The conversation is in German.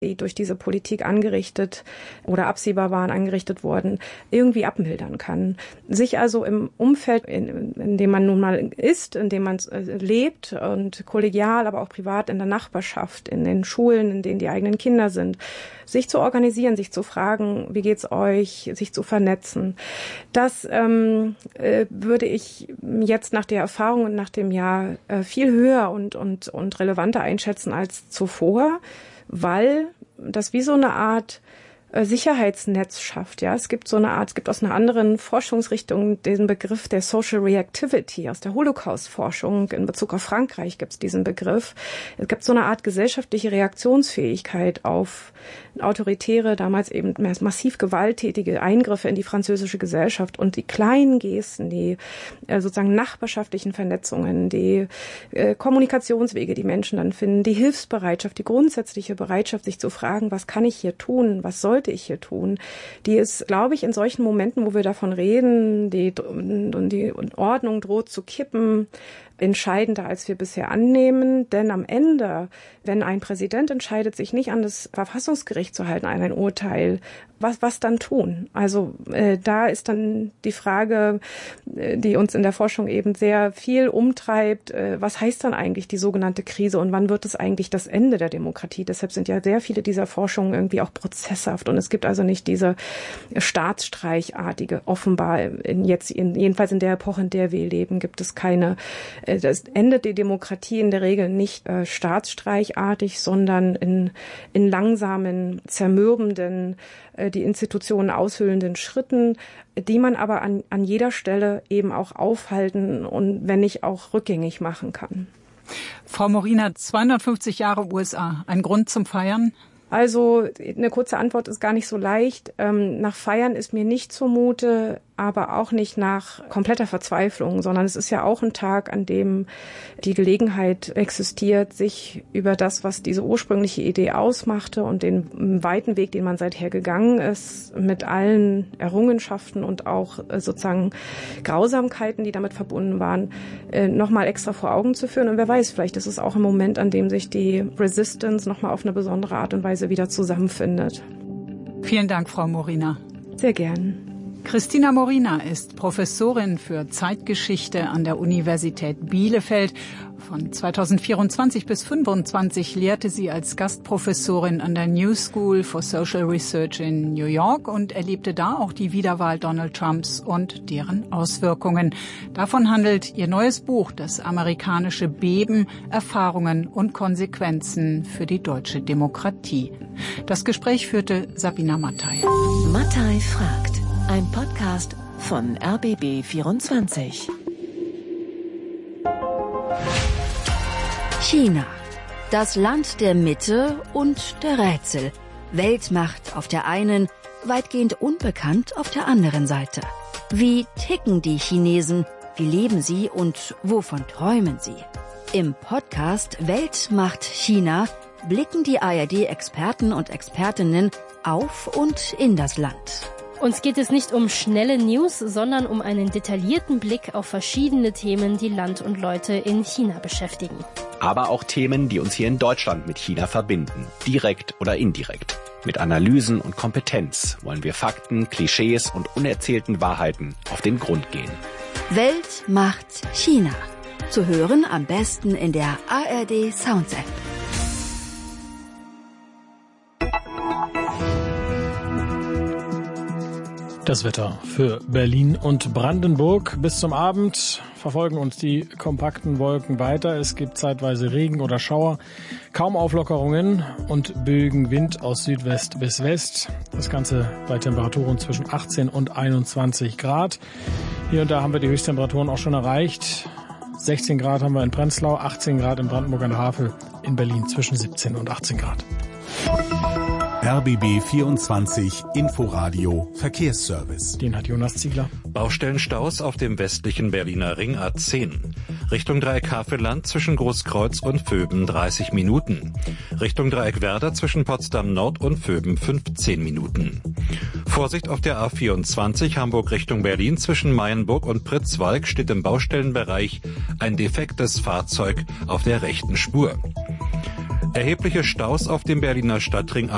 die durch diese Politik angerichtet oder absehbar waren, angerichtet wurden, irgendwie abmildern kann. Sich also im Umfeld, in dem man nun mal ist, in dem man lebt und kollegial, aber auch privat in der Nachbarschaft, in den Schulen, in denen die eigenen Kinder sind, sich zu organisieren, sich zu fragen, wie geht's euch, sich zu vernetzen. Das würde ich jetzt nach der Erfahrung und nach dem Jahr viel höher und relevanter einschätzen als zuvor, weil das wie so eine Art Sicherheitsnetz schafft. Ja, es gibt aus einer anderen Forschungsrichtung den Begriff der Social Reactivity. Aus der Holocaust-Forschung in Bezug auf Frankreich gibt es diesen Begriff. Es gibt so eine Art gesellschaftliche Reaktionsfähigkeit auf autoritäre, damals eben massiv gewalttätige Eingriffe in die französische Gesellschaft und die kleinen Gesten, die sozusagen nachbarschaftlichen Vernetzungen, die Kommunikationswege, die Menschen dann finden, die Hilfsbereitschaft, die grundsätzliche Bereitschaft, sich zu fragen, was kann ich hier tun, was sollte ich hier tun, die ist, glaube ich, in solchen Momenten, wo wir davon reden, die Ordnung droht zu kippen, entscheidender, als wir bisher annehmen. Denn am Ende, wenn ein Präsident entscheidet, sich nicht an das Verfassungsgericht zu halten, an ein Urteil, was dann tun? Also da ist dann die Frage, die uns in der Forschung eben sehr viel umtreibt, was heißt dann eigentlich die sogenannte Krise und wann wird es eigentlich das Ende der Demokratie? Deshalb sind ja sehr viele dieser Forschungen irgendwie auch prozesshaft und es gibt also nicht diese staatsstreichartige, offenbar jedenfalls in der Epoche, in der wir leben, gibt es keine, das endet die Demokratie in der Regel nicht staatsstreichartig, sondern in langsamen, zermürbenden, die Institutionen aushöhlenden Schritten, die man aber an jeder Stelle eben auch aufhalten und wenn nicht auch rückgängig machen kann. Frau Morina, 250 Jahre USA, ein Grund zum Feiern? Also eine kurze Antwort ist gar nicht so leicht. Nach Feiern ist mir nicht zumute, aber auch nicht nach kompletter Verzweiflung, sondern es ist ja auch ein Tag, an dem die Gelegenheit existiert, sich über das, was diese ursprüngliche Idee ausmachte und den weiten Weg, den man seither gegangen ist, mit allen Errungenschaften und auch sozusagen Grausamkeiten, die damit verbunden waren, nochmal extra vor Augen zu führen. Und wer weiß, vielleicht ist es auch ein Moment, an dem sich die Resistance nochmal auf eine besondere Art und Weise wieder zusammenfindet. Vielen Dank, Frau Morina. Sehr gern. Christina Morina ist Professorin für Zeitgeschichte an der Universität Bielefeld. Von 2024 bis 2025 lehrte sie als Gastprofessorin an der New School for Social Research in New York und erlebte da auch die Wiederwahl Donald Trumps und deren Auswirkungen. Davon handelt ihr neues Buch, Das amerikanische Beben, Erfahrungen und Konsequenzen für die deutsche Demokratie. Das Gespräch führte Sabina Mattei. Mattei fragt. Ein Podcast von RBB24. China. Das Land der Mitte und der Rätsel. Weltmacht auf der einen, weitgehend unbekannt auf der anderen Seite. Wie ticken die Chinesen? Wie leben sie und wovon träumen sie? Im Podcast Weltmacht China blicken die ARD-Experten und Expertinnen auf und in das Land. Uns geht es nicht um schnelle News, sondern um einen detaillierten Blick auf verschiedene Themen, die Land und Leute in China beschäftigen. Aber auch Themen, die uns hier in Deutschland mit China verbinden, direkt oder indirekt. Mit Analysen und Kompetenz wollen wir Fakten, Klischees und unerzählten Wahrheiten auf den Grund gehen. Weltmacht China. Zu hören am besten in der ARD Sounds App. Das Wetter für Berlin und Brandenburg. Bis zum Abend verfolgen uns die kompakten Wolken weiter. Es gibt zeitweise Regen oder Schauer, kaum Auflockerungen und Bögen Wind aus Südwest bis West. Das Ganze bei Temperaturen zwischen 18 und 21 Grad. Hier und da haben wir die Höchsttemperaturen auch schon erreicht. 16 Grad haben wir in Prenzlau, 18 Grad in Brandenburg an der Havel, in Berlin zwischen 17 und 18 Grad. RBB 24 Inforadio Verkehrsservice. Den hat Jonas Ziegler. Baustellenstaus auf dem westlichen Berliner Ring A10. Richtung Dreieck Havelland zwischen Großkreuz und Vöben 30 Minuten. Richtung Dreieck Werder zwischen Potsdam Nord und Vöben 15 Minuten. Vorsicht auf der A24 Hamburg Richtung Berlin zwischen Mayenburg und Pritzwalk steht im Baustellenbereich ein defektes Fahrzeug auf der rechten Spur. Erhebliche Staus auf dem Berliner Stadtring